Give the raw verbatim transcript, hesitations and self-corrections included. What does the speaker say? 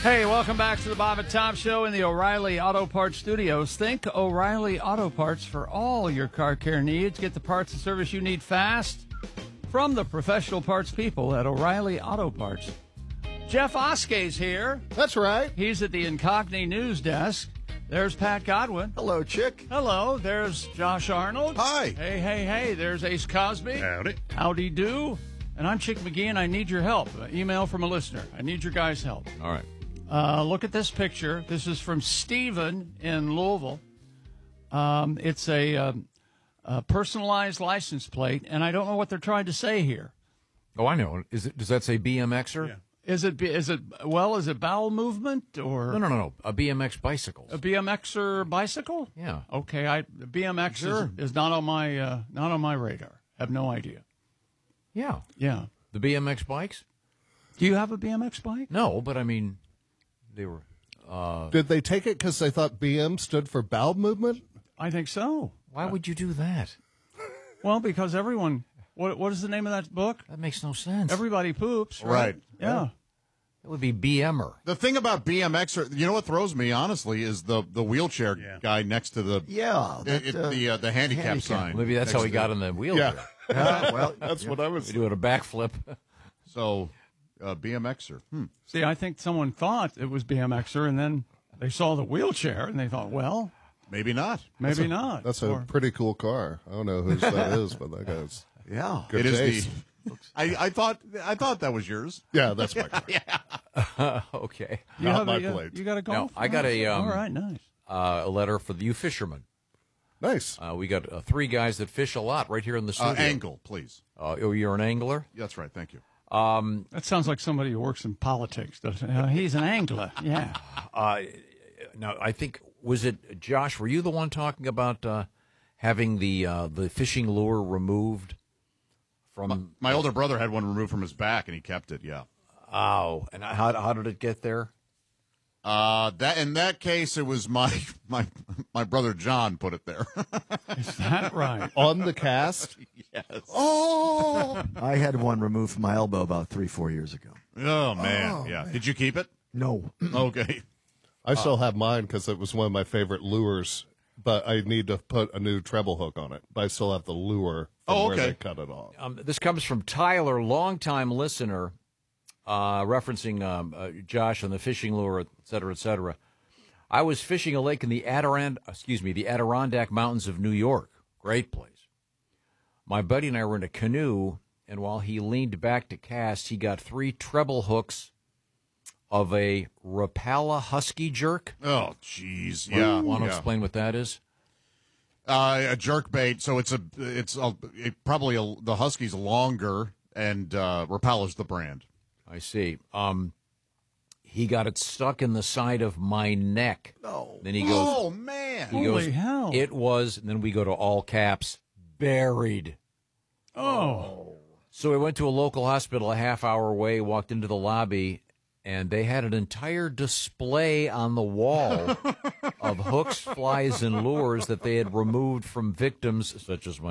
Hey, welcome back to the Bob and Tom Show in the O'Reilly Auto Parts Studios. Think O'Reilly Auto Parts for all your car care needs. Get the parts and service you need fast from the professional parts people at O'Reilly Auto Parts. Jeff Oskey's here. That's right. He's at the Incogni News Desk. There's Pat Godwin. Hello, Chick. Hello. There's Josh Arnold. Hi. Hey, hey, hey. There's Ace Cosby. Howdy. Howdy do. And I'm Chick McGee, and I need your help. Uh, email from a listener. I need your guys' help. All right. Uh, look at this picture. This is from Steven in Louisville. Um, it's a, um, a personalized license plate, and I don't know what they're trying to say here. Oh, I know. Is it? Does that say B M Xer? Yeah. Is it? Is it? Well, is it bowel movement or No, no, no, no. A B M X bicycle. a B M Xer bicycle? Yeah. Okay. I B M X Sure. is, is not on my uh, not on my radar. Have no idea. Yeah. Yeah. The B M X bikes? Do you have a B M X bike? No, but I mean, they were. Uh, Did they take it because they thought B M stood for bowel movement? I think so. why would you do that? Well, because everyone. What what is the name of that book? That makes no sense. Everybody poops. Right. Right. Yeah. It would be B M er. The thing about B M X, or- you know what throws me, honestly, is the, the wheelchair Yeah. guy next to the Yeah, that, it, uh, the uh, the handicap, handicap. sign. Maybe that's next how he to got it. in the wheelchair. Yeah. Uh, well, That's what I was. We're doing a backflip. So, uh, B M Xer. Hmm. See, I think someone thought it was B M Xer, and then they saw the wheelchair, and they thought, well, Maybe not. maybe a, not. That's a Or- pretty cool car. I don't know whose that is, but that guy's yeah. good It is taste. the. I, I thought I thought that was yours. Yeah, that's my car. Okay. you not have my a, you- plate. You got a No, golf? I got a, um, All right, nice. Uh, a letter for you fishermen. Nice. Uh, we got uh, three guys that fish a lot right here in the studio. Uh, angle, please. Uh, oh, you're an angler? That's right. Thank you. That sounds like somebody who works in politics. Doesn't it? Uh, he's an angler. Yeah. Uh, now, I think, was it, Josh, were you the one talking about uh, having the uh, the fishing lure removed from... My older brother had one removed from his back, and he kept it. Yeah. Oh, and how, how did it get there? Uh, that in that case, it was my my my brother John put it there. Is that right? On the cast? Yes. Oh! I had one removed from my elbow about three, four years ago. Oh man. yeah. Did you keep it? No. Okay. I still have mine because it was one of my favorite lures, but I need to put a new treble hook on it. But I still have the lure from Oh, where okay. they cut it off. Um, this comes from Tyler, longtime listener, uh, referencing um, uh, Josh on the fishing lure, et cetera, et cetera. I was fishing a lake in the Adirondack, excuse me, the Adirondack Mountains of New York. Great place. My buddy and I were in a canoe, and while he leaned back to cast, he got three treble hooks of a Rapala husky jerk. Oh, jeez. Yeah. Want to yeah. explain what that is? Uh, a jerk bait. So it's a it's a, it probably a, the husky's longer, and uh, Rapala's the brand. I see. Um, he got it stuck in the side of my neck. No. Then he goes, Oh man. he Holy goes, hell. It was, and then we go to all caps, buried. Oh. So we went to a local hospital a half hour away, walked into the lobby, and they had an entire display on the wall of hooks, flies, and lures that they had removed from victims such as my